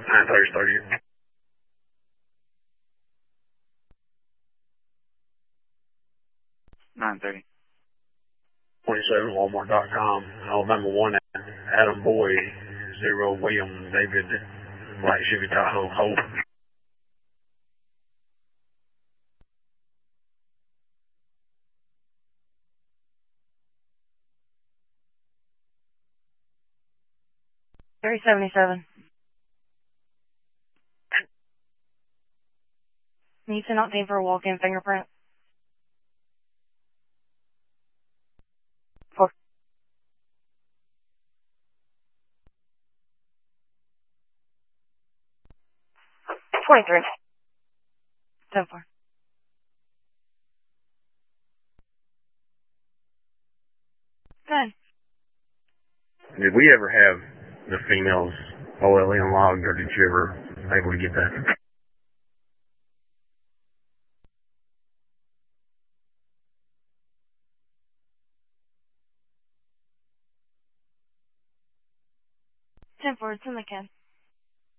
9:30. 9:30. 27 Walmart.com. Alabama 1 Adam Boy 0 William David Black Chevy Tahoe Hope. $377. Needs an octane for a walk-in fingerprint. 4. 23. 10-4. Good. Did we ever have the females OLN logged, or did you ever able to get that? Ten 4. It's in the can.